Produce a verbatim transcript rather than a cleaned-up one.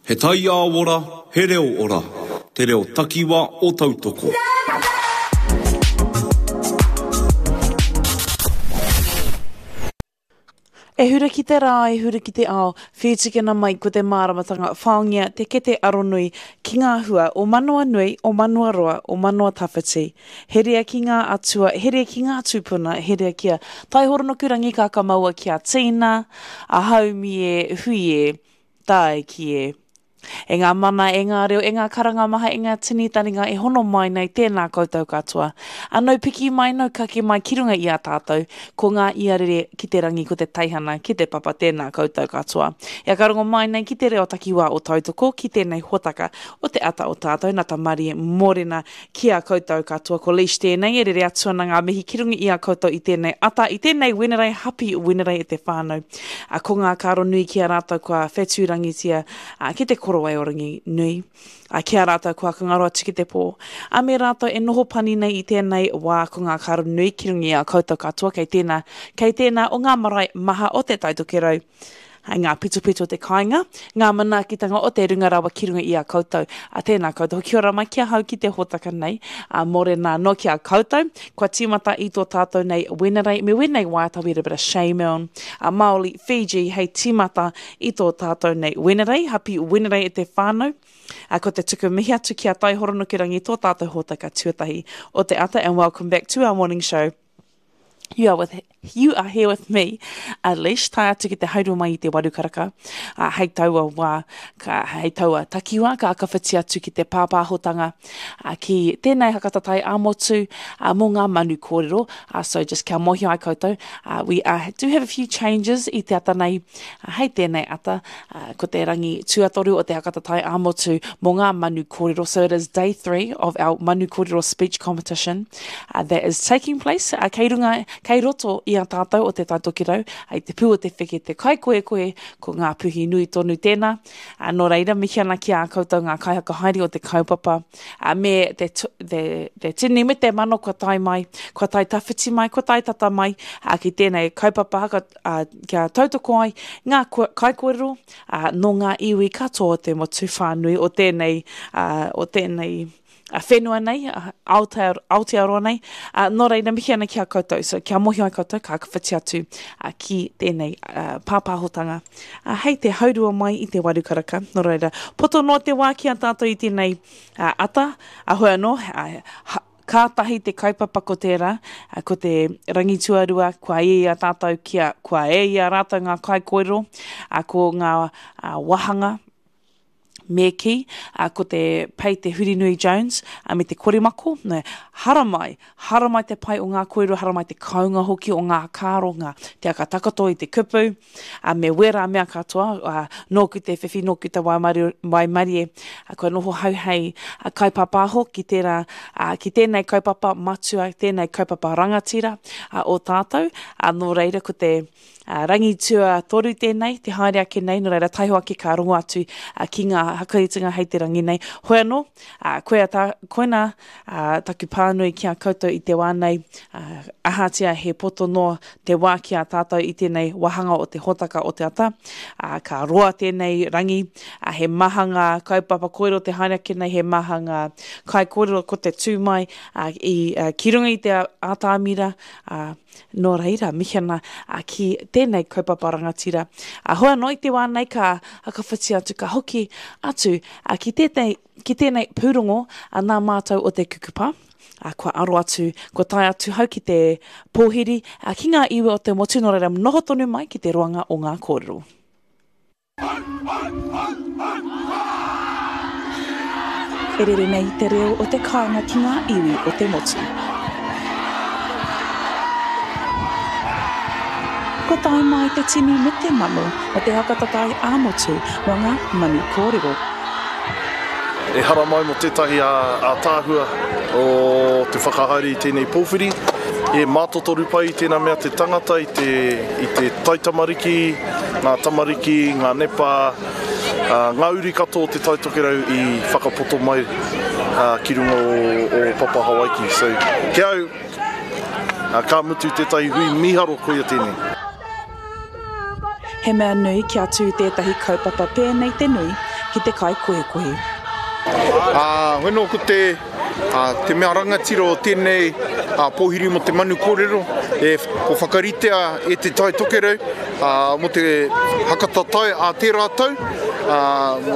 He tai a ora, he reo ora, te reo takiwa o tautoko. E hura ki te rā, e hura ki te ao, whētikena mai ko te māramatanga whaongia te kete aronui ki ngā hua o Manua Nui, o Manua Roa, o Manua Tawhiti. Herea ki ngā atua, herea ki ngā tūpuna, herea kia taihoronoku rangi kakamaua kia tīna, a haumi e hui e, tae ki e. E ngā mana, e ngā reo, e ngā karanga maha, e ngā tini taringa, e hono mai nei tēnā koutou katoa. Anau piki mai, nau kake mai, ki runga i a tātou, ko ngā iarere ki te rangi, ko te taihana, ki te papa, tēnā koutou katoa. E karongo mai nei ki te reo takiwa o tautoko, ki tēnei hotaka o te ata o tātou, nā ta mari mōrena ki a koutou katoa, ko leash tēnei, e rere atuana ngā mihi ki runga i a koutou i tēnei ata, i tēnei wenerei, hapi wenerei e te whānau. A ko ngā karo nui ki a rātou kua whetūrangi tia, a, ki te koro ai orangi nui. A kia rātou kua kangaroa tiki te pō. A me rātou e noho pani nei i tēnei wā ko ngā karo nui ki rungi a koutou katoa kei tēnā, kei tēnā o ngā marae maha o te taitokerau. Ai ngā pito-pito te kāinga, ngā manaakitanga o te rungarawa ki runga i a koutou. A tēnā koutou, kia ora mai kia hau ki te hotaka nei, a mōrena no ki a koutou, kua tīmata i tō tātou nei wenerei, me wenei wāta we a bit of shame on. A Māori, Fiji, hei tīmata i tō tātou nei wenerei, hapi wenerei e te whānau. A ko te tuku mihi atu ki a taihoronoku rangi tō tātou hotaka tuatahi o te ata, and welcome back to our morning show. You are with you are here with me, Alish, tai atu ki te hauru mai i te warukaraka. Uh, hei taua wā, ka, hei taua takiwa, ka akawhiti atu ki te pāpāhotanga, uh, ki tēnei hakatatai āmotu, uh, mō ngā manu kōrero. Uh, so just kia mohi ai koutou. Uh, we uh, do have a few changes i te ata nei, uh, hei tēnei ata, uh, ko te rangi tuatoru o te hakatatai āmotu mō ngā manu kōrero. So it is day three of our manu kōrero speech competition uh, that is taking place. Uh, kei runga, kei roto i a tātou o te taitokirau, ai te pū o te wheke te kai koe koe, ko ngā puhi nui tonu tēnā. Uh, nō reira, mihi ana ki a koutou ngā kaihaka haere o te kaupapa. Uh, me te, te, te tini me te mano kua tai mai, kua tai tawhiti mai, kua tai tata mai, uh, ki tēnei kaupapa haka uh, kia tautoko ai, ngā kai koero, uh, no ngā iwi katoa o te motu whānui o tēnei, uh, o tēnei, a whenua nei, a Aotearoa nei, uh, nō reira mihi ana ki a koutou, so kia mohi ai koutou, ka kawhiti atu uh, ki tēnei uh, pāpāhotanga. Uh, hei te haurua mai i te warukaraka, nō reira, poto no te wā ki a tātou i tēnei uh, ata, a hoi anō, uh, kātahi te kaupapa ko tērā, uh, ko te rangi tuarua, kua e a tātou kia, kua e a rātou ngā kai koero, uh, ko ngā uh, wahanga, me ki, uh, ko te pei te Hurinui Jones, uh, me te korimako, ne, haramai, haramai te pai o ngā koero, haramai te kaunga hoki o ngā kāro, ngā te aka takato i te kupu, uh, me wera mea katoa, uh, nō ki te whiwhi, nō ki te waimarie, uh, kua noho hau hei uh, kaipapāho ki tērā, uh, ki tēnei kaupapa matua, tēnei kaupapa rangatira uh, o tātou, uh, nō reira ko te Uh, rangi tua toru tēnei, te haere ake nei, no reira taiho ake ka rongo atu uh, ki ngā hakaritinga hei te rangi nei. Hoi anō, uh, koe ta, koena uh, taku pānui ki a koutou i te wānei, uh, ahatia he poto no te wā ki a tātou i tēnei wahanga o te hotaka o te ata, uh, ka roa tēnei rangi, uh, he mahanga kaupapa koero te haere ake nei, he mahanga kai koero ko te tūmai uh, i uh, ki runga i te ātāmira, uh, nō reira, mihi ana uh, ki tēnei kaupapa rangatira. A hoa noi te wānei ka hakawhiti atu, ka hoki atu a ki tēnei, ki tēnei pūrongo a nā mātou o te kukupa. A kua aro atu, kua tai atu hau ki te pōhiri, a ki ngā iwi o te motu no reira noho tonu mai ki te roanga o ngā kōrero. E rere nei te reo o te kāinga ki ngā iwi o te motu. Ko tai mai te tini me te mano o te hakatatai āmotu o ngā manu kōrero. E hara mai mo tētahi a, a tāhua o te whakahaere i tēnei pōwhiri. E mātotoru pai i tēnā mea te tangata i te, i te taitamariki, ngā tamariki, ngā nepa, uh, ngā uri kato o te taitokerau i whakapoto mai uh, ki runga o, o Papa Hawaiki. So, ke au, uh, ka mutu tētahi hui miharo koia tēnei. He mea nui ki atu tētahi kaupapa pēnei te nui, ki te kai koe koe. Uh, Whenua ko te, uh, te mea rangatira o tēnei uh, pōhiri mo te manu kōrero, e ko whakaritea e te tai tokerau, uh, mo te hakata tai a tērā tau, uh,